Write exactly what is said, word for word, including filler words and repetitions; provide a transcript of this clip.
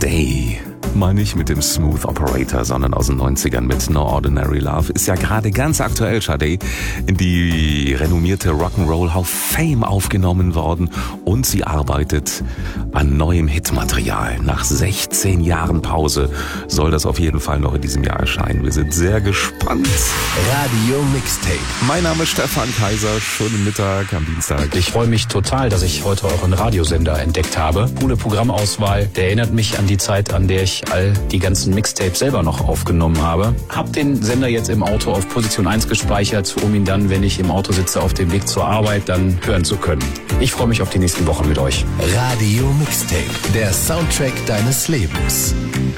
Day. Mal nicht mit dem Smooth Operator, sondern aus den neunzigern mit No Ordinary Love. Ist ja gerade ganz aktuell, Sade, in die renommierte Rock'n'Roll Hall of Fame aufgenommen worden. Und sie arbeitet an neuem Hitmaterial. Nach sechzehn Jahren Pause soll das auf jeden Fall noch in diesem Jahr erscheinen. Wir sind sehr gespannt. Radio Mixtape. Mein Name ist Stefan Kaiser. Schönen Mittag am Dienstag. Ich freue mich total, dass ich heute euren Radiosender entdeckt habe. Coole Programmauswahl. Der erinnert mich an die Zeit, an der ich all die ganzen Mixtapes selber noch aufgenommen habe. Hab den Sender jetzt im Auto auf Position eins gespeichert, um ihn dann, wenn ich im Auto sitze, auf dem Weg zur Arbeit dann hören zu können. Ich freue mich auf die nächsten Wochen mit euch. Radio Mixtape, der Soundtrack deines Lebens.